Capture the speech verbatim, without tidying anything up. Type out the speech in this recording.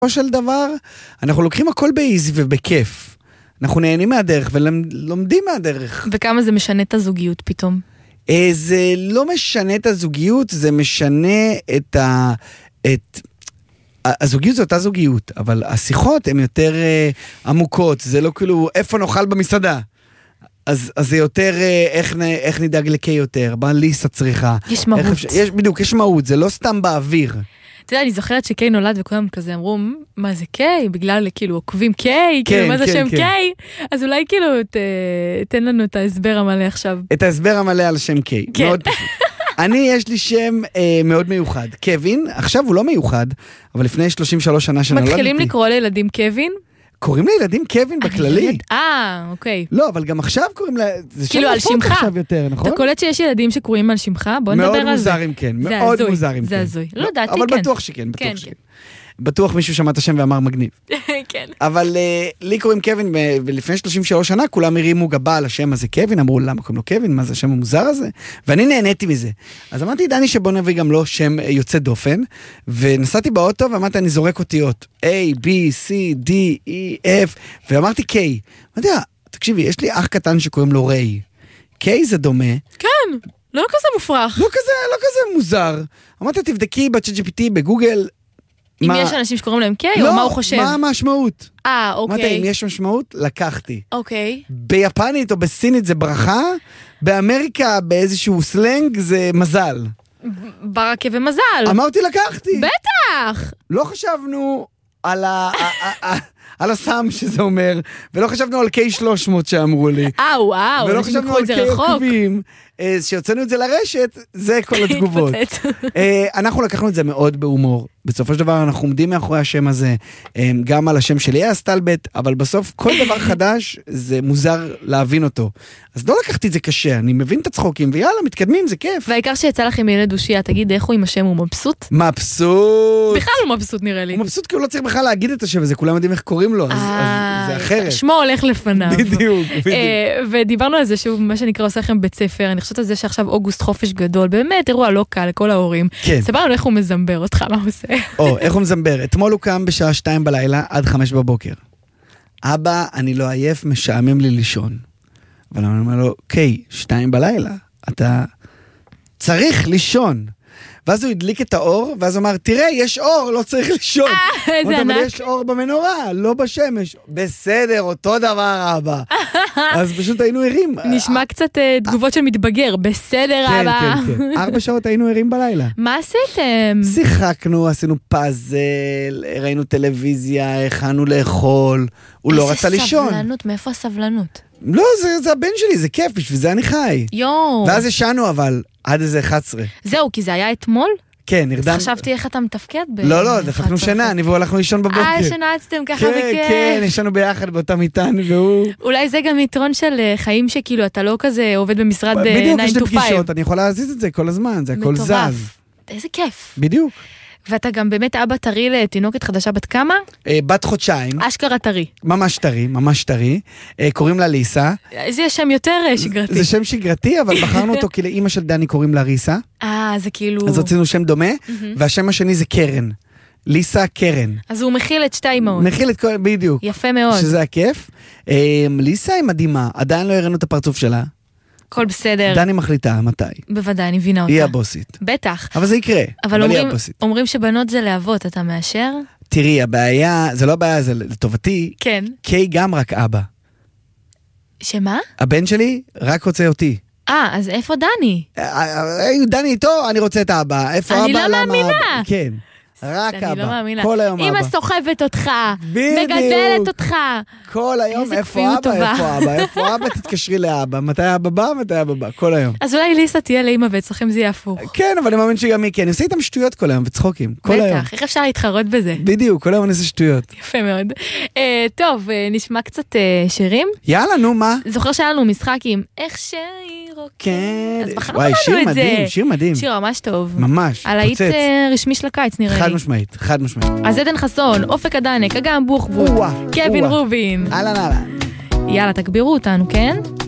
של דבר, אנחנו לוקחים הכל באיזי ובכיף. אנחנו נהנים מהדרך ולומדים מהדרך. וכמה זה משנה את הזוגיות פתאום? זה לא משנה את הזוגיות, זה משנה את ה... את... הזוגיות זו אותה זוגיות, אבל השיחות הן יותר uh, עמוקות, זה לא כאילו איפה נאכל במסעדה. אז, אז זה יותר uh, איך, איך נדאג לקי יותר, מה ליסה צריכה. יש מהות. אפשר, יש, בדיוק, יש מהות, זה לא סתם באוויר. אתה יודע, אני זוכרת שקי נולד וכולם כזה אמרו, מה זה קי? בגלל כאילו עוקבים קי, כאילו מה זה שם קי? אז אולי כאילו ת, תן לנו את ההסבר המלא עכשיו. את ההסבר המלא על שם קי. כן. מאוד פשוט. אני, יש לי שם אה, מאוד מיוחד. קווין, עכשיו הוא לא מיוחד, אבל לפני שלושים ושלוש שנה שנולדתי. מתחילים לקרוא לילדים קווין? קוראים לילדים קווין בכללי. אה, אוקיי. לא, אבל גם עכשיו קוראים לה... כאילו על שמך. עכשיו יותר, נכון? אתה קולט שיש ילדים שקוראים על שמך? בוא נדבר על זה. מאוד מוזרים, כן. מאוד מוזרים, כן. זה הזוי. לא ידעתי, כן. אבל בטוח שכן, בטוח שכן. בטוח מישהו שמע את השם ואמר מגניב. כן. אבל uh, לי קוראים קווין, ולפני שלושים ושלוש שנה כולם הרימו גבה על השם הזה קווין, אמרו למה קוראים לו קווין, מה זה השם המוזר הזה? ואני נהניתי מזה. אז אמרתי, דני, שבוא נביא גם לו שם יוצא דופן, ונסעתי באוטו ואמרתי, אני זורק אותיות, A, B, C, D, E, F, ואמרתי K. אמרתי, תקשיבי, יש לי אח קטן שקוראים לו ריי. K זה דומה. כן, לא כזה מופרך. לא כזה, לא כזה מוזר. אמרתי, תבדקי ב-צ'אט ג'י פי טי, בגוגל, אם יש אנשים שקוראים להם קיי, לא, או מה הוא חושב? מה המשמעות? אה, אוקיי. אמרתי, אם יש משמעות, לקחתי. אוקיי. ביפנית או בסינית זה ברכה, באמריקה באיזשהו סלנג זה מזל. ברכה ומזל. אמרתי, לקחתי. בטח. לא חשבנו על ה... על הסם שזה אומר, ולא חשבנו על קיי שלוש מאות שאמרו לי. אה, וואו, ולא חשבנו על קיי עוקבים. שיוצאנו את זה לרשת, זה כל התגובות. אנחנו לקחנו את זה מאוד בהומור. בסופו של דבר אנחנו עומדים מאחורי השם הזה, גם על השם שלי אסטלבט, אבל בסוף כל דבר חדש זה מוזר להבין אותו. אז לא לקחתי את זה קשה, אני מבין את הצחוקים, ויאללה, מתקדמים, זה כיף. והעיקר שיצא לכם ילד אושיה, תגיד איך הוא עם השם, הוא מבסוט? מבסוט. בכלל הוא מבסוט נראה לי. הוא מבסוט כי הוא לא צריך בכלל להגיד את השם הזה, כולם יודעים איך קוראים לו, אז זה אחרת. שמו הולך לפניו. בדיוק, בדיוק. ודיברנו על זה שוב, מה שנקרא עושה לכם בית ספר, אני חושבת על זה שעכשיו אוגוסט חופש גדול, באמת אירוע לא קל לכל ההורים. סברנו איך הוא מזמבר אותך, מה הוא עושה? או, איך הוא מזמבר? אתמול הוא קם בשעה שתיים בלילה עד חמש בבוקר. אבא, אני לא עייף, משעמם לי לישון. אבל אני אומר לו, אוקיי, שתיים בלילה, אתה צריך לישון. ואז הוא הדליק את האור, ואז הוא אמר, תראה, יש אור, לא צריך לישון. אה, איזה ענק. אבל יש אור במנורה, לא בשמש. בסדר, אותו דבר, אבא. אז פשוט היינו ערים. נשמע קצת תגובות של מתבגר, בסדר, אבא. כן, כן, כן. ארבע שעות היינו ערים בלילה. מה עשיתם? שיחקנו, עשינו פאזל, ראינו טלוויזיה, הכנו לאכול. הוא לא רצה לישון. איזה סבלנות, מאיפה הסבלנות? לא, זה, זה הבן שלי, זה כיף, בשביל זה אני חי. יואו. ואז ישנו אבל, עד איזה אחת עשרה. זהו, כי זה היה אתמול? כן, נרדם. חשבתי איך אתה מתפקד ב... לא, לא, דפקנו שנה, אני והוא הלכנו לישון בבוקר. אה, שנעצתם ככה בכיף. כן, כן, ישנו ביחד באותה מיטה, אני והוא. אולי זה גם יתרון של חיים שכאילו, אתה לא כזה עובד במשרד תשע בדיוק, יש לי to חמש. פגישות, אני יכולה להזיז את זה כל הזמן, זה הכל זז. איזה כיף. בדיוק. ואתה גם באמת אבא טרי לתינוקת חדשה בת כמה? בת חודשיים. אשכרה טרי. ממש טרי, ממש טרי. קוראים לה ליסה. זה שם יותר שגרתי. זה שם שגרתי, אבל בחרנו אותו כי לאמא של דני קוראים לה ריסה. אה, זה כאילו... אז רצינו שם דומה, והשם השני זה קרן. ליסה קרן. אז הוא מכיל את שתי אימהות. מכיל את כל... בדיוק. יפה מאוד. שזה הכיף. ליסה היא מדהימה, עדיין לא הראינו את הפרצוף שלה. הכל בסדר. דני מחליטה, מתי? בוודאי, אני מבינה אותה. היא הבוסית. בטח. אבל זה יקרה. אבל אומרים, אומרים שבנות זה לאבות, אתה מאשר? תראי, הבעיה, זה לא הבעיה, זה לטובתי. כן. קיי גם רק אבא. שמה? הבן שלי רק רוצה אותי. אה, אז איפה דני? דני איתו, אני רוצה את האבא. איפה אבא? אני לא מאמינה. כן. רק אבא. אני לא מאמינה. כל היום אבא. אמא סוחבת אותך. בדיוק. מגדלת אותך. כל היום, איפה אבא, איפה אבא, איפה אבא, תתקשרי לאבא. מתי אבא בא, מתי אבא בא, כל היום. אז אולי ליסה תהיה לאמא ואצלכם זה יהיה הפוך. כן, אבל אני מאמין שגם היא, כי אני עושה איתם שטויות כל היום, וצחוקים. כל היום. בטח, איך אפשר להתחרות בזה? בדיוק, כל היום אני עושה שטויות. יפה מאוד. טוב, נשמע קצת שירים. יאללה, נו, מה? זוכר שהיה לנו משחק עם איך שהיא רוקדת. כן. אז בחרנו לנו את זה. שיר מדהים, שיר מדהים. שיר ממש טוב. ממש, על היית רשמי של הקיץ, נראה לי. חד משמעית, חד משמעית. אז עדן חסון, אופק הדנק, אגם בוחבוט, קווין רובין. אהלן, אהלן. יאללה, תגבירו אותנו, כן?